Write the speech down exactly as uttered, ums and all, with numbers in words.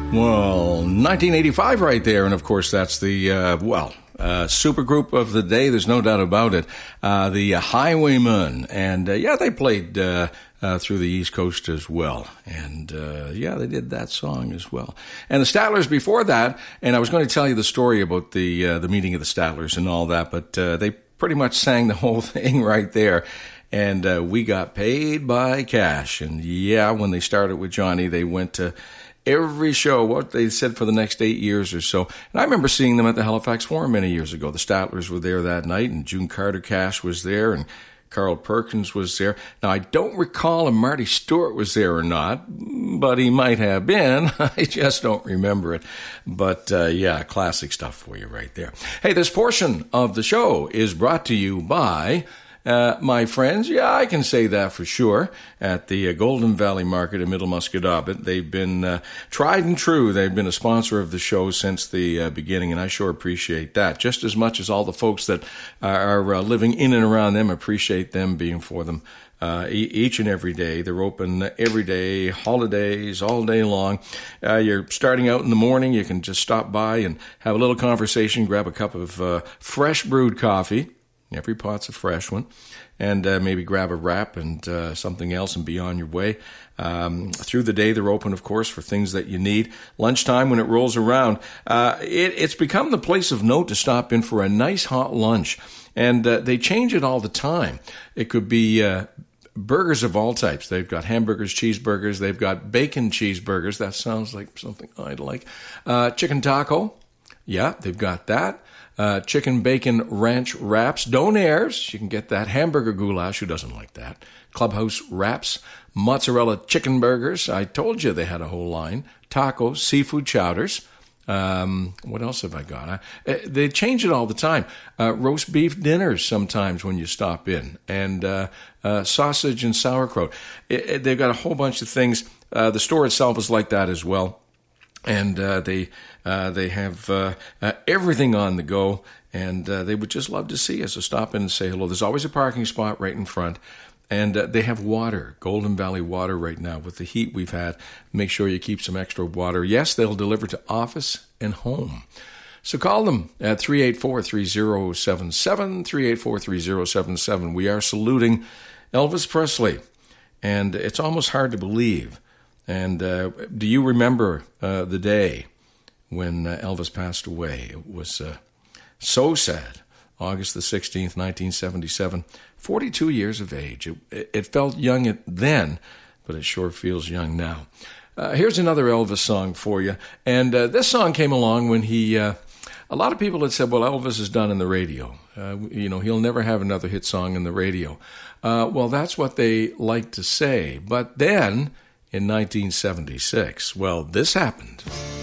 Well, nineteen eighty-five right there, and of course that's the, uh, well, uh, supergroup of the day, there's no doubt about it, uh, the Highwaymen, and uh, yeah, they played uh, uh, through the East Coast as well, and uh, yeah, they did that song as well. And the Statler before that, and I was going to tell you the story about the uh, the meeting of the Statler and all that, but uh, they pretty much sang the whole thing right there. And uh, we got paid by cash. And yeah, when they started with Johnny, they went to every show, what they said for the next eight years or so. And I remember seeing them at the Halifax Forum many years ago. The Statlers were there that night, and June Carter Cash was there, and Carl Perkins was there. Now, I don't recall if Marty Stewart was there or not, but he might have been. I just don't remember it. But, uh, yeah, classic stuff for you right there. Hey, this portion of the show is brought to you by... Uh, my friends, yeah, I can say that for sure, at the uh, Golden Valley Market in Middle Musquodoboit. They've been uh, tried and true. They've been a sponsor of the show since the uh, beginning, and I sure appreciate that, just as much as all the folks that are, are uh, living in and around them appreciate them being for them uh, e- each and every day. They're open every day, holidays, all day long. Uh, you're starting out in the morning, you can just stop by and have a little conversation, grab a cup of uh, fresh brewed coffee. Every pot's a fresh one. And uh, maybe grab a wrap and uh, something else and be on your way. Um, through the day, they're open, of course, for things that you need. Lunchtime, when it rolls around, uh, it, it's become the place of note to stop in for a nice hot lunch. And uh, they change it all the time. It could be... Uh, burgers of all types. They've got hamburgers, cheeseburgers. They've got bacon cheeseburgers. That sounds like something I'd like. Uh, chicken taco. Yeah, they've got that. Uh, chicken bacon ranch wraps, donairs. You can get that. Hamburger goulash. Who doesn't like that? Clubhouse wraps, mozzarella chicken burgers. I told you they had a whole line. Tacos, seafood chowders. Um, what else have I got? I, they change it all the time. Uh, roast beef dinners sometimes when you stop in, and uh, uh, sausage and sauerkraut. It, it, they've got a whole bunch of things. Uh, the store itself is like that as well. And uh, they uh, they have uh, uh, everything on the go, and uh, they would just love to see us. So stop in and say hello. There's always a parking spot right in front, and uh, they have water, Golden Valley water right now. With the heat we've had, make sure you keep some extra water. Yes, they'll deliver to office and home. So call them at three eight four, three zero seven seven, three eight four, three zero seven seven. We are saluting Elvis Presley, and it's almost hard to believe. And uh, do you remember uh, the day when uh, Elvis passed away? It was uh, so sad. August the sixteenth, nineteen seventy-seven, forty-two years of age. It, it felt young then, but it sure feels young now. Uh, here's another Elvis song for you. And uh, this song came along when he, uh, a lot of people had said, well, Elvis is done in the radio. Uh, you know, he'll never have another hit song in the radio. Uh, well, that's what they like to say. But then... in nineteen seventy-six, well, this happened.